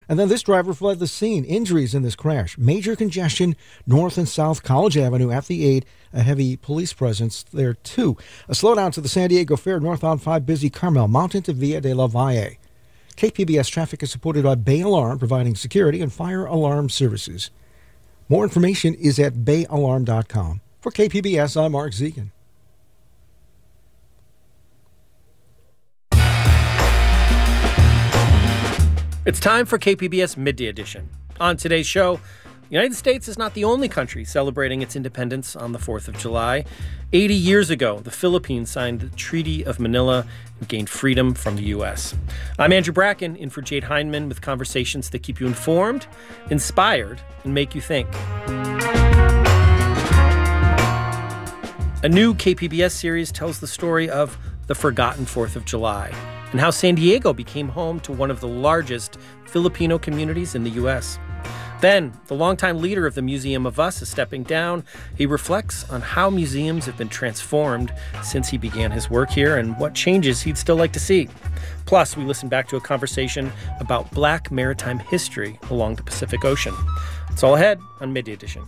And then this driver fled the scene. Injuries in this crash. Major congestion north and south College Avenue at the 8. A heavy police presence there, too. A slowdown to the San Diego Fair northbound 5 busy Carmel Mountain to Villa de la Valle. KPBS traffic is supported by Bay Alarm, providing security and fire alarm services. More information is at bayalarm.com. For KPBS, I'm Mark Zegan. It's time for KPBS Midday Edition. On today's show, the United States is not the only country celebrating its independence on the 4th of July. 80 years ago, the Philippines signed the Treaty of Manila and gained freedom from the U.S. I'm Andrew Bracken, in for Jade Hindman, with conversations that keep you informed, inspired, and make you think. A new KPBS series tells the story of the forgotten 4th of July and how San Diego became home to one of the largest Filipino communities in the U.S. Then, the longtime leader of the Museum of Us is stepping down. He reflects on how museums have been transformed since he began his work here and what changes he'd still like to see. Plus, we listen back to a conversation about Black maritime history along the Pacific Ocean. It's all ahead on Midday Edition.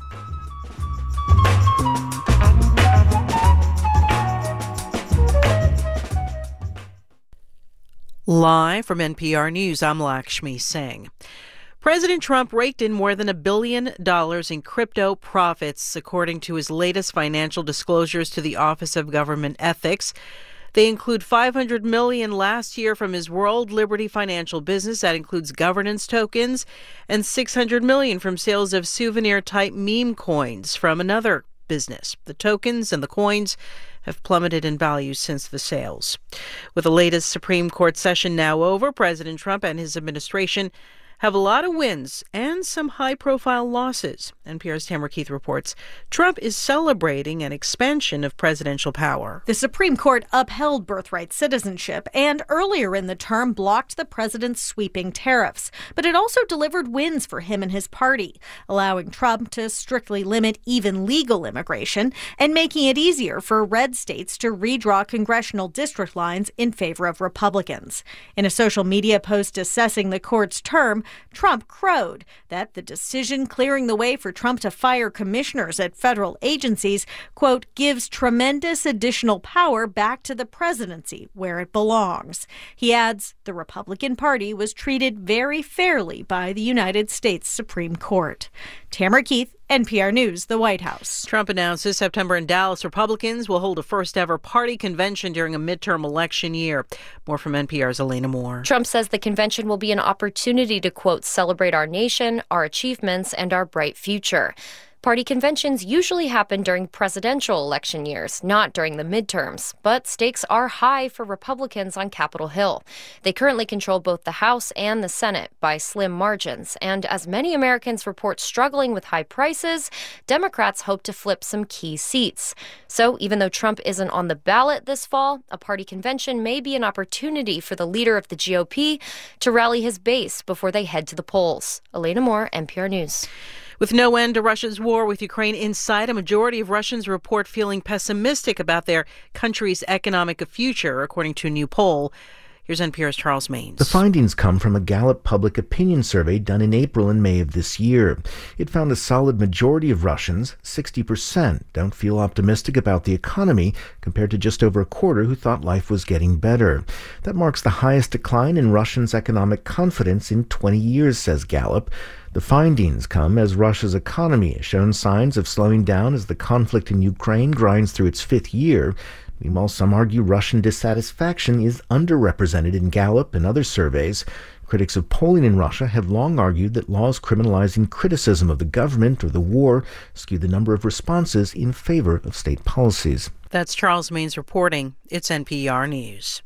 Live from NPR News, I'm Lakshmi Singh. President Trump raked in more than $1 billion in crypto profits, according to his latest financial disclosures to the Office of Government Ethics. They include $500 million last year from his World Liberty financial business. That includes governance tokens, and $600 million from sales of souvenir-type meme coins from another business. The tokens and the coins have plummeted in value since the sales. With the latest Supreme Court session now over, President Trump and his administration have a lot of wins and some high-profile losses. NPR's Tamara Keith reports Trump is celebrating an expansion of presidential power. The Supreme Court upheld birthright citizenship and earlier in the term blocked the president's sweeping tariffs. But it also delivered wins for him and his party, allowing Trump to strictly limit even legal immigration and making it easier for red states to redraw congressional district lines in favor of Republicans. In a social media post assessing the court's term, Trump crowed that the decision clearing the way for Trump to fire commissioners at federal agencies, quote, gives tremendous additional power back to the presidency where it belongs. He adds the Republican Party was treated very fairly by the United States Supreme Court. Tamara Keith, NPR News, the White House. Trump announced this September in Dallas Republicans will hold a first-ever party convention during a midterm election year. More from NPR's Elena Moore. Trump says the convention will be an opportunity to, quote, celebrate our nation, our achievements, and our bright future. Party conventions usually happen during presidential election years, not during the midterms. But stakes are high for Republicans on Capitol Hill. They currently control both the House and the Senate by slim margins. And as many Americans report struggling with high prices, Democrats hope to flip some key seats. So even though Trump isn't on the ballot this fall, a party convention may be an opportunity for the leader of the GOP to rally his base before they head to the polls. Elena Moore, NPR News. With no end to Russia's war with Ukraine in sight, a majority of Russians report feeling pessimistic about their country's economic future, according to a new poll. Here's NPR's Charles Maines. The findings come from a Gallup public opinion survey done in April and May of this year. It found a solid majority of Russians, 60%, don't feel optimistic about the economy, compared to just over a quarter who thought life was getting better. That marks the highest decline in Russians' economic confidence in 20 years, says Gallup. The findings come as Russia's economy has shown signs of slowing down as the conflict in Ukraine grinds through its fifth year. Meanwhile, some argue Russian dissatisfaction is underrepresented in Gallup and other surveys. Critics of polling in Russia have long argued that laws criminalizing criticism of the government or the war skew the number of responses in favor of state policies. That's Charles Maines reporting. It's NPR News.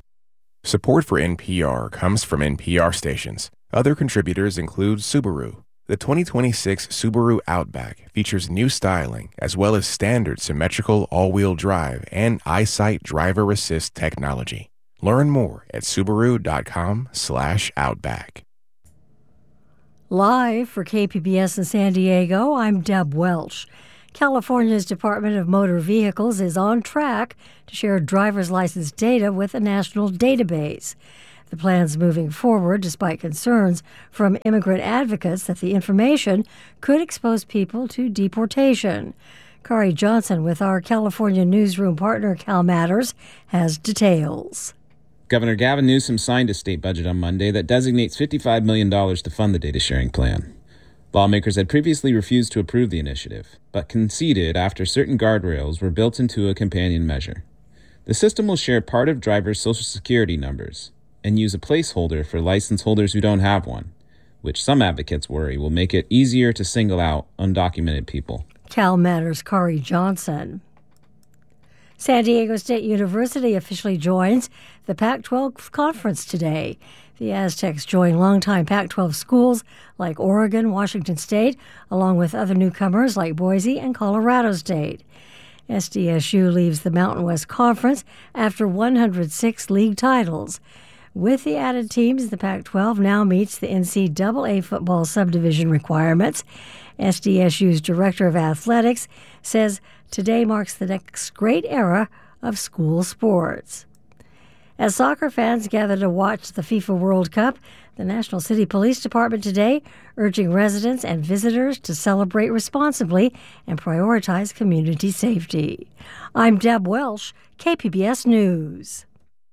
Support for NPR comes from NPR stations. Other contributors include Subaru. The 2026 Subaru Outback features new styling as well as standard symmetrical all-wheel drive and EyeSight driver assist technology. Learn more at Subaru.com/Outback. Live for KPBS in San Diego, I'm Deb Welch. California's Department of Motor Vehicles is on track to share driver's license data with a national database. The plan's moving forward despite concerns from immigrant advocates that the information could expose people to deportation. Kari Johnson with our California newsroom partner Cal Matters has details. Governor Gavin Newsom signed a state budget on Monday that designates $55 million to fund the data sharing plan. Lawmakers had previously refused to approve the initiative, but conceded after certain guardrails were built into a companion measure. The system will share part of drivers' Social Security numbers and use a placeholder for license holders who don't have one, which some advocates worry will make it easier to single out undocumented people. Cal Matters' Kari Johnson. San Diego State University officially joins the Pac-12 conference today. The Aztecs join longtime Pac-12 schools like Oregon, Washington State, along with other newcomers like Boise and Colorado State. SDSU leaves the Mountain West Conference after 106 league titles. With the added teams, the Pac-12 now meets the NCAA football subdivision requirements. SDSU's Director of Athletics says today marks the next great era of school sports. As soccer fans gather to watch the FIFA World Cup, the National City Police Department today urging residents and visitors to celebrate responsibly and prioritize community safety. I'm Deb Welsh, KPBS News.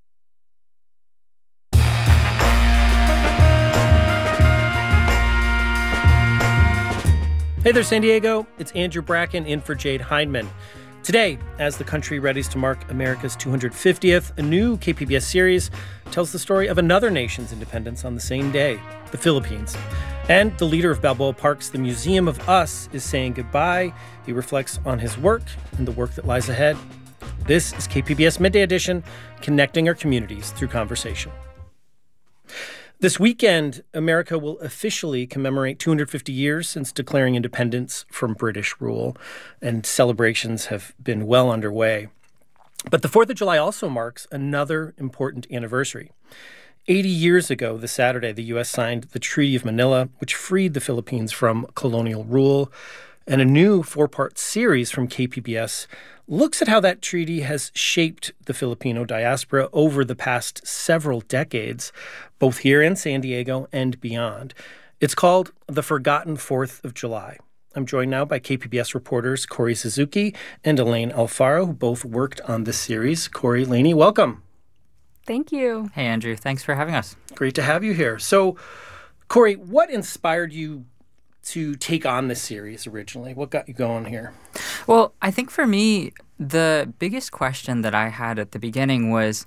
Hey there, San Diego. It's Andrew Bracken in for Jade Hindman. Today, as the country readies to mark America's 250th, a new KPBS series tells the story of another nation's independence on the same day, the Philippines. And the leader of Balboa Park's The Museum of Us is saying goodbye. He reflects on his work and the work that lies ahead. This is KPBS Midday Edition, connecting our communities through conversation. This weekend, America will officially commemorate 250 years since declaring independence from British rule, and celebrations have been well underway. But the 4th of July also marks another important anniversary. 80 years ago this Saturday, the U.S. signed the Treaty of Manila, which freed the Philippines from colonial rule. And a new 4-part series from KPBS looks at how that treaty has shaped the Filipino diaspora over the past several decades, both here in San Diego and beyond. It's called The Forgotten 4th of July. I'm joined now by KPBS reporters Corey Suzuki and Elaine Alfaro, who both worked on this series. Corey, Lainey, welcome. Thank you. Hey, Andrew. Thanks for having us. Great to have you here. So, Corey, what inspired you to take on this series originally? What got you going here? Well, I think for me, the biggest question that I had at the beginning was,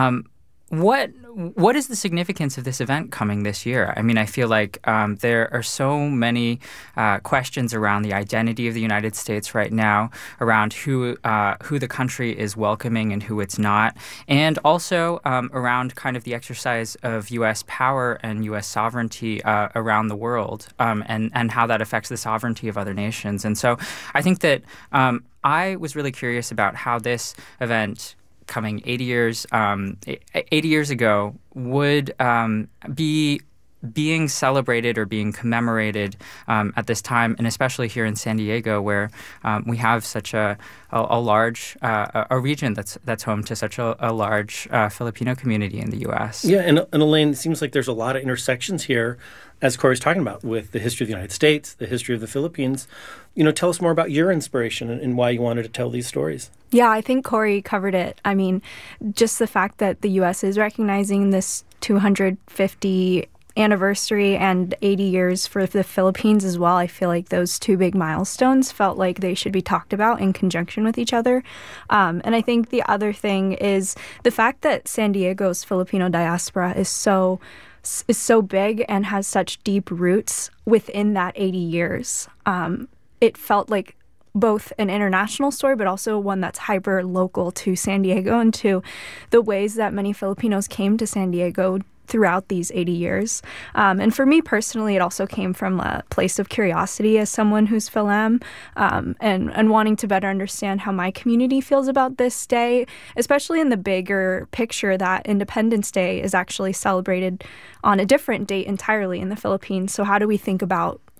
what is the significance of this event coming this year? I mean, I feel like there are so many questions around the identity of the United States right now, around who the country is welcoming and who it's not, and also around kind of the exercise of U.S. power and U.S. sovereignty around the world, and how that affects the sovereignty of other nations. And so I think that I was really curious about how this event coming 80 years ago would be being celebrated or being commemorated at this time, and especially here in San Diego, where we have such a large region that's home to such a large Filipino community in the U.S. Yeah, and Elaine, it seems like there's a lot of intersections here, as Corey's talking about, with the history of the United States, the history of the Philippines. You know, tell us more about your inspiration and why you wanted to tell these stories. Yeah, I think Corey covered it. I mean, just the fact that the U.S. is recognizing this 250 anniversary and 80 years for the Philippines as well. I feel like those two big milestones felt like they should be talked about in conjunction with each other. And I think the other thing is the fact that San Diego's Filipino diaspora is so big and has such deep roots within that 80 years. It felt like both an international story, but also one that's hyper-local to San Diego and to the ways that many Filipinos came to San Diego throughout these 80 years. And for me personally, it also came from a place of curiosity as someone who's Phil-Am, and wanting to better understand how my community feels about this day, especially in the bigger picture that Independence Day is actually celebrated on a different date entirely in the Philippines. So how do we think about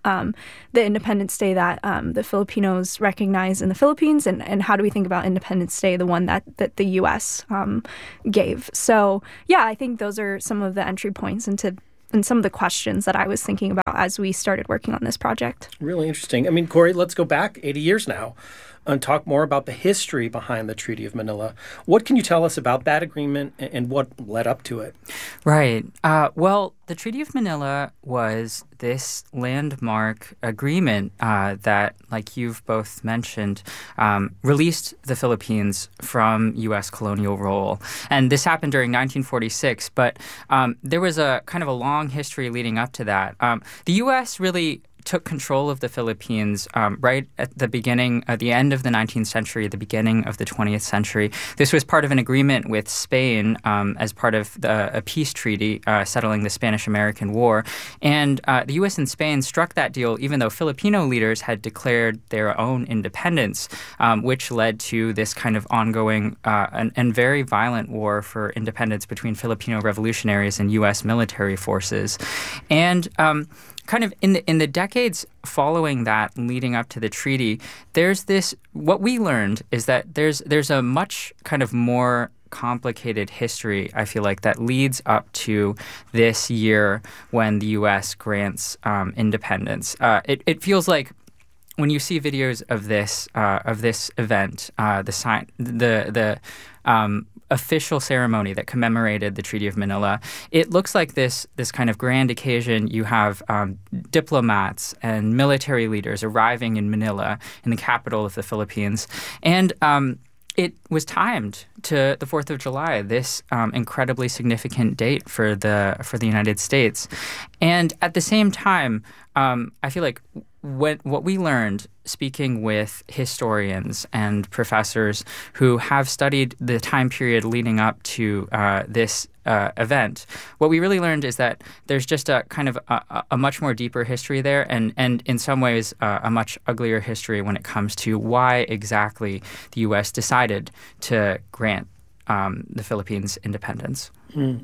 the Independence Day that the Filipinos recognize in the Philippines, and how do we think about Independence Day, the one that the U.S. Gave. So, yeah, I think those are some of the entry points into and some of the questions that I was thinking about as we started working on this project. Really interesting. I mean, Corey, let's go back 80 years now and talk more about the history behind the Treaty of Manila. What can you tell us about that agreement and what led up to it? Right. Well, the Treaty of Manila was this landmark agreement that, like you've both mentioned, released the Philippines from U.S. colonial rule. And this happened during 1946, but there was a kind of a long history leading up to that. The U.S. really took control of the Philippines right at the end of the 19th century, the beginning of the 20th century. This was part of an agreement with Spain as part of a peace treaty settling the Spanish-American War. And the U.S. and Spain struck that deal even though Filipino leaders had declared their own independence, which led to this kind of ongoing and very violent war for independence between Filipino revolutionaries and U.S. military forces. And kind of in the decades following that, leading up to the treaty, there's this. What we learned is that there's a much kind of more complicated history, I feel like, that leads up to this year when the U.S. grants independence. It feels like when you see videos of this event, the official ceremony that commemorated the Treaty of Manila, it looks like this kind of grand occasion. You have diplomats and military leaders arriving in Manila, in the capital of the Philippines, and it was timed to the 4th of July, this incredibly significant date for the United States. And at the same time, I feel like what we learned, speaking with historians and professors who have studied the time period leading up to this event, what we really learned is that there's just a kind of a much more deeper history there, and in some ways a much uglier history when it comes to why exactly the U.S. decided to grant the Philippines independence.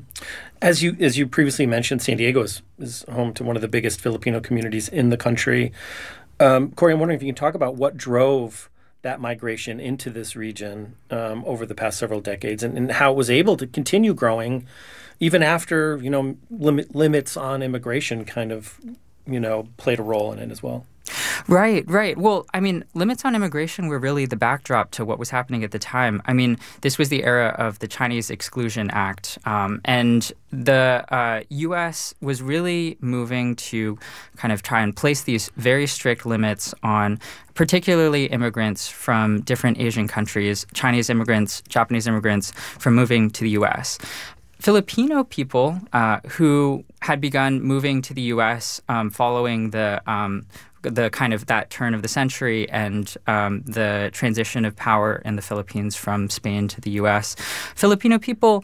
As you previously mentioned, San Diego is home to one of the biggest Filipino communities in the country. Corey, I'm wondering if you can talk about what drove that migration into this region over the past several decades and how it was able to continue growing even after, limits on immigration kind of, played a role in it as well. Right. Well, I mean, limits on immigration were really the backdrop to what was happening at the time. I mean, this was the era of the Chinese Exclusion Act, and the U.S. was really moving to kind of try and place these very strict limits on particularly immigrants from different Asian countries, Chinese immigrants, Japanese immigrants, from moving to the U.S. Filipino people who had begun moving to the U.S. Following the kind of that turn of the century and the transition of power in the Philippines from Spain to the U.S., Filipino people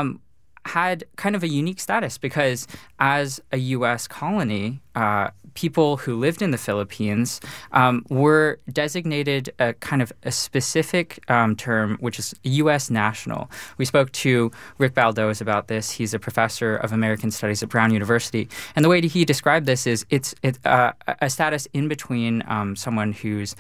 had kind of a unique status because as a U.S. colony, people who lived in the Philippines were designated a kind of a specific term, which is U.S. national. We spoke to Rick Baldoes about this. He's a professor of American Studies at Brown University. And the way he described this is it's a status in between someone who's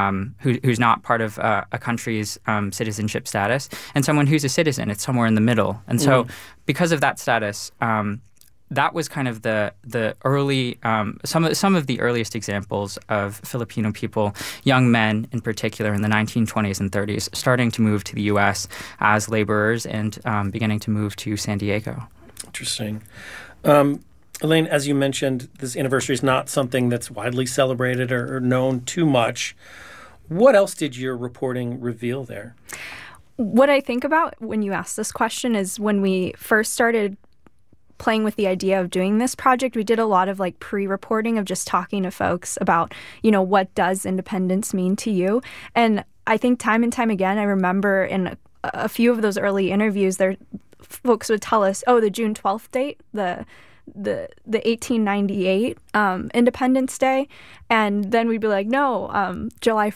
not part of a country's citizenship status and someone who's a citizen. It's somewhere in the middle. And so because of that status, that was kind of the early some of the earliest examples of Filipino people, young men in particular, in the 1920s and 30s, starting to move to the U.S. as laborers and beginning to move to San Diego. Interesting. Elaine, as you mentioned, this anniversary is not something that's widely celebrated or known too much. What else did your reporting reveal there? What I think about when you ask this question is when we first started playing with the idea of doing this project, we did a lot of pre-reporting of just talking to folks about, what does independence mean to you? And I think time and time again, I remember in a few of those early interviews, folks would tell us, the June 12th date, the 1898 Independence Day, and then we'd be like, no, July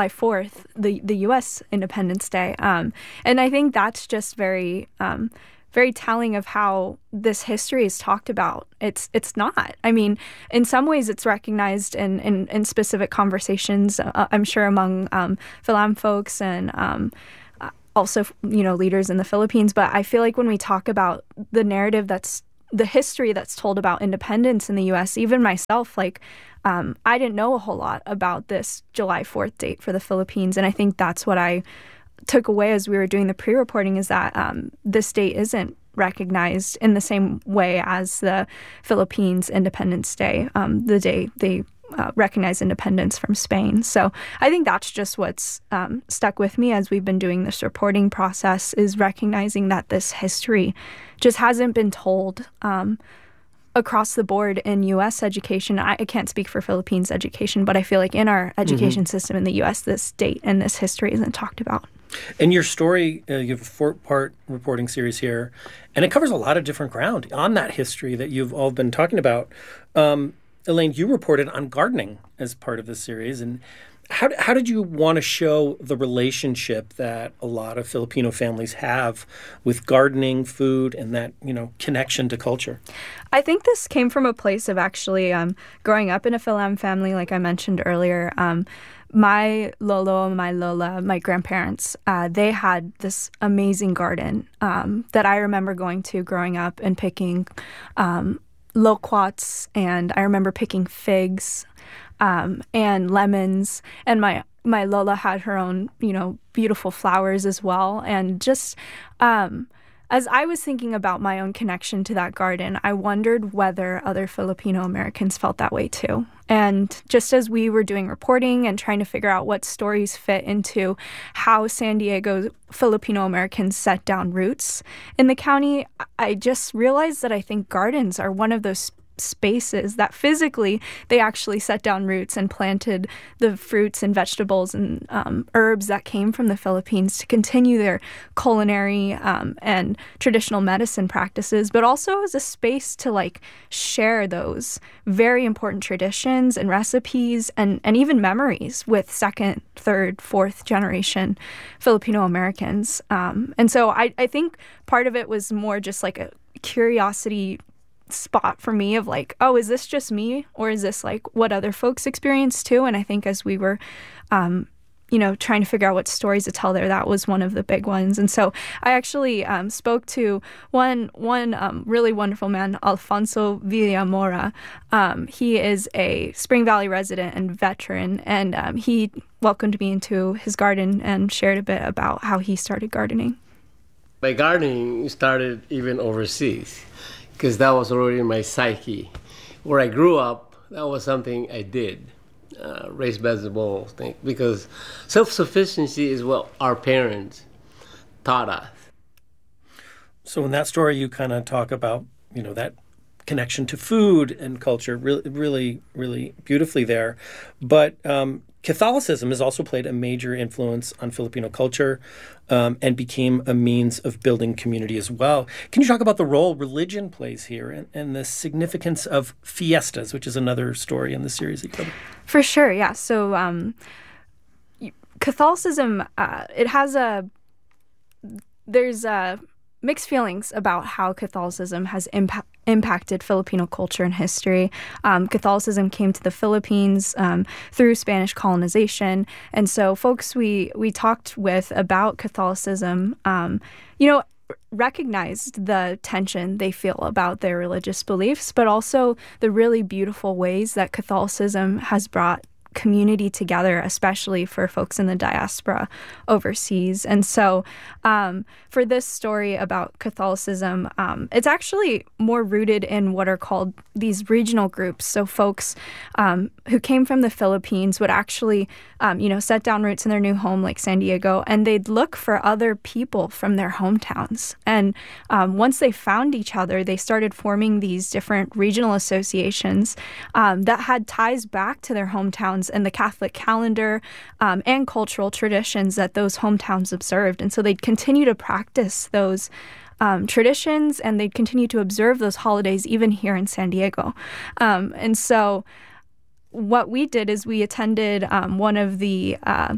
4th, the U.S. Independence Day, and I think that's just very very telling of how this history is talked about. It's not. I mean, in some ways, it's recognized in specific conversations. I'm sure among Philam folks and also, leaders in the Philippines. But I feel like when we talk about the narrative that's the history that's told about independence in the U.S., even myself, I didn't know a whole lot about this July 4th date for the Philippines. And I think that's what I took away as we were doing the pre-reporting, is that this date isn't recognized in the same way as the Philippines Independence Day, the day they recognize independence from Spain. So I think that's just what's stuck with me as we've been doing this reporting process, is recognizing that this history just hasn't been told across the board in U.S. education. I can't speak for Philippines education, but I feel like in our education system in the U.S., this date and this history isn't talked about. In your story, you have a 4-part reporting series here, and it covers a lot of different ground on that history that you've all been talking about. Elaine, you reported on gardening as part of this series, and how did you want to show the relationship that a lot of Filipino families have with gardening, food, and that, connection to culture? I think this came from a place of actually growing up in a Philam family, like I mentioned earlier. My lolo, my lola, my grandparents, they had this amazing garden that I remember going to growing up and picking loquats, and I remember picking figs and lemons, and my Lola had her own, beautiful flowers as well. And just as I was thinking about my own connection to that garden, I wondered whether other Filipino Americans felt that way too. And just as we were doing reporting and trying to figure out what stories fit into how San Diego Filipino Americans set down roots in the county, I just realized that I think gardens are one of those spaces that physically they actually set down roots and planted the fruits and vegetables and herbs that came from the Philippines to continue their culinary and traditional medicine practices, but also as a space to share those very important traditions and recipes and even memories with second, third, fourth generation Filipino Americans. And so I think part of it was more just like a curiosity spot for me of is this just me, or is this what other folks experience too? And I think as we were trying to figure out what stories to tell there, that was one of the big ones. And so I actually spoke to one really wonderful man, Alfonso Villamora. He is a Spring Valley resident and veteran, and he welcomed me into his garden and shared a bit about how he started gardening. My gardening started even overseas, because that was already in my psyche. Where I grew up, that was something I did, raise vegetables, because self-sufficiency is what our parents taught us. So in that story, you kind of talk about, that connection to food and culture really, really, really beautifully there. But Catholicism has also played a major influence on Filipino culture and became a means of building community as well. Can you talk about the role religion plays here and the significance of fiestas, which is another story in the series that you covered? For sure, yeah. So Catholicism, there's mixed feelings about how Catholicism has impacted Filipino culture and history. Catholicism came to the Philippines through Spanish colonization, and so folks we talked with about Catholicism, recognized the tension they feel about their religious beliefs, but also the really beautiful ways that Catholicism has brought community together, especially for folks in the diaspora overseas. And so for this story about Catholicism, it's actually more rooted in what are called these regional groups. So folks who came from the Philippines would actually, set down roots in their new home like San Diego, and they'd look for other people from their hometowns. And once they found each other, they started forming these different regional associations that had ties back to their hometowns and the Catholic calendar and cultural traditions that those hometowns observed. And so they'd continue to practice those traditions, and they'd continue to observe those holidays even here in San Diego. And so what we did is we attended one of the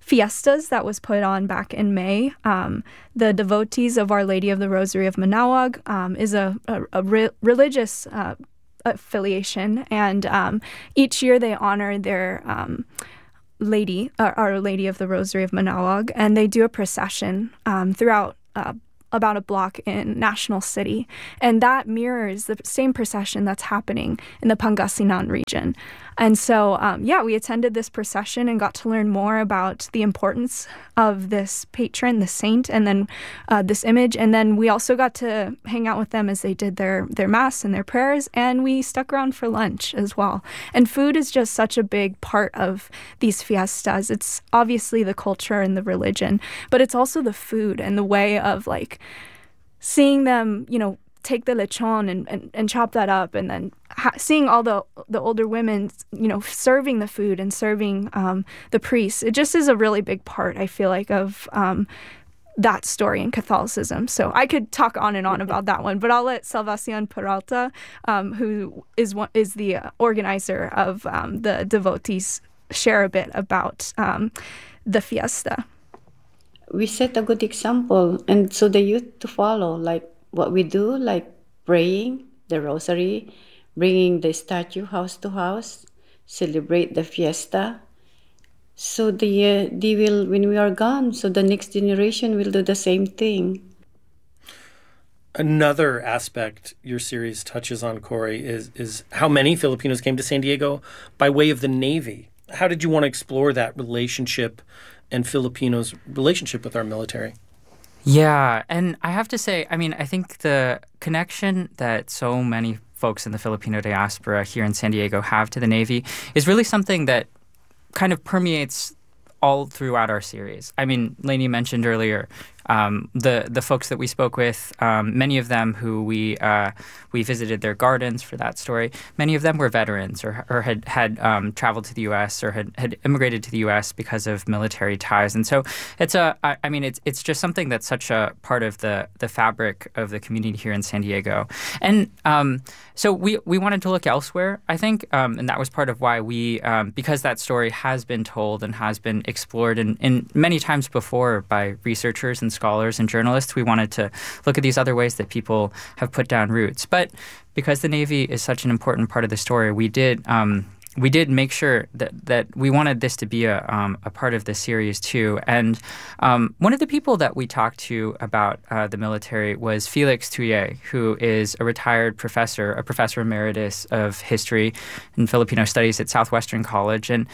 fiestas that was put on back in May. The Devotees of Our Lady of the Rosary of Manaoag is a religious affiliation, and each year they honor their lady, Our Lady of the Rosary of Manaoag, and they do a procession throughout about a block in National City, and that mirrors the same procession that's happening in the Pangasinan region. And so, we attended this procession and got to learn more about the importance of this patron, the saint, and then this image. And then we also got to hang out with them as they did their mass and their prayers, and we stuck around for lunch as well. And food is just such a big part of these fiestas. It's obviously the culture and the religion, but it's also the food and the way of like seeing them, take the lechon and chop that up, and then seeing all the older women, serving the food and serving the priests. It just is a really big part, I feel like, of that story in Catholicism. So I could talk on and on about that one, but I'll let Salvacion Peralta, who is the organizer of the devotees, share a bit about the fiesta. We set a good example, and so the youth to follow, like what we do, like praying the rosary, bringing the statue house to house, celebrate the fiesta. So they will, when we are gone, so the next generation will do the same thing. Another aspect your series touches on, Corey, is how many Filipinos came to San Diego by way of the Navy. How did you want to explore that relationship and Filipinos' relationship with our military? Yeah, and I have to say, I think the connection that so many folks in the Filipino diaspora here in San Diego have to the Navy is really something that kind of permeates all throughout our series. Lainey mentioned earlier the folks that we spoke with, many of them who we visited their gardens for that story. Many of them were veterans or had traveled to the U.S. or had immigrated to the U.S. because of military ties. And so it's just something that's such a part of the fabric of the community here in San Diego. And so we wanted to look elsewhere, I think, and that was part of why we, because that story has been told and has been explored in many times before by researchers and scholars and journalists, we wanted to look at these other ways that people have put down roots. But because the Navy is such an important part of the story, we did make sure that we wanted this to be a part of the series too. And one of the people that we talked to about the military was Felix Tuye, who is a retired professor, a professor emeritus of history and Filipino studies at Southwestern College. And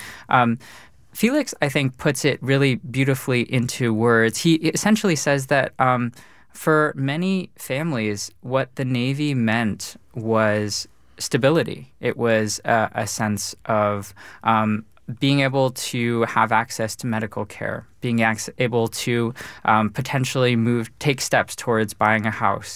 Felix, I think, puts it really beautifully into words. He essentially says that for many families, what the Navy meant was stability. It was a sense of being able to have access to medical care, being able to potentially take steps towards buying a house,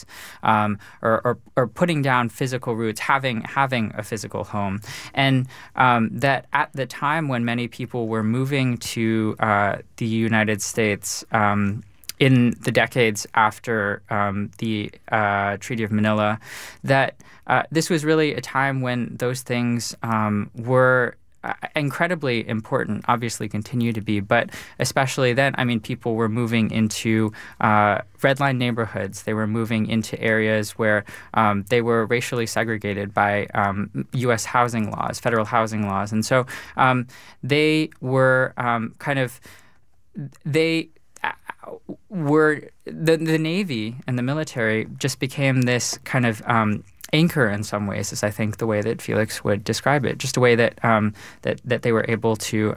or putting down physical roots, having a physical home. And that at the time when many people were moving to the United States, in the decades after the Treaty of Manila, that this was really a time when those things were incredibly important, obviously continue to be, but especially then, people were moving into red line neighborhoods. They were moving into areas where they were racially segregated by U.S. housing laws, federal housing laws. And so they were the Navy and the military just became this kind of anchor in some ways, is I think the way that Felix would describe it. Just a way that that they were able to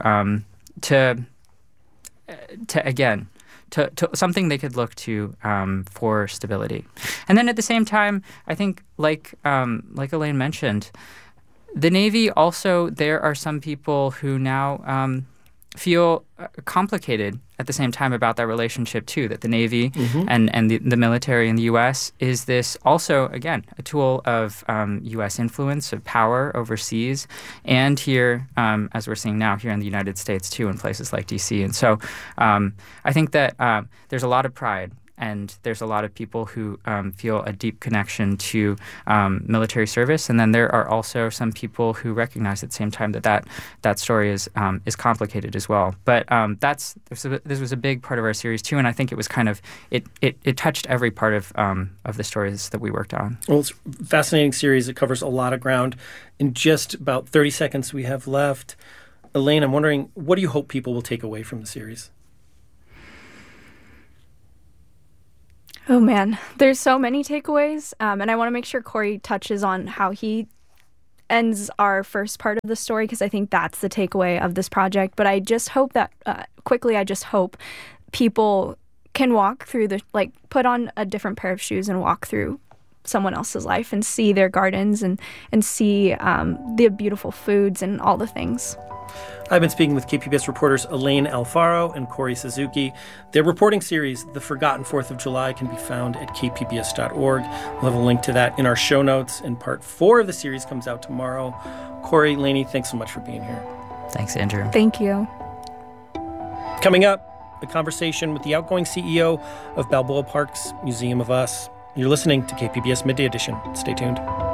something they could look to for stability. And then at the same time, I think like Elaine mentioned, the Navy also, there are some people who now feel complicated at the same time about that relationship too, that the Navy and the military in the U.S. is this also, again, a tool of U.S. influence, of power overseas, and here, as we're seeing now, here in the United States too, in places like D.C. And so I think that there's a lot of pride and there's a lot of people who feel a deep connection to military service. And then there are also some people who recognize at the same time that story is complicated as well. But this was a big part of our series too, and I think it was kind of it touched every part of the stories that we worked on. Well, it's a fascinating series. It covers a lot of ground. In just about 30 seconds we have left, Elaine, I'm wondering, what do you hope people will take away from the series? Oh, man. There's so many takeaways, and I want to make sure Corey touches on how he ends our first part of the story, because I think that's the takeaway of this project. But I just hope that, I just hope people can walk through put on a different pair of shoes and walk through someone else's life and see their gardens and see the beautiful foods and all the things. I've been speaking with KPBS reporters Elaine Alfaro and Corey Suzuki. Their reporting series, The Forgotten 4th of July, can be found at kpbs.org. We'll have a link to that in our show notes, and part 4 of the series comes out tomorrow. Corey, Lainey, thanks so much for being here. Thanks, Andrew. Thank you. Coming up, a conversation with the outgoing CEO of Balboa Park's Museum of Us. You're listening to KPBS Midday Edition. Stay tuned.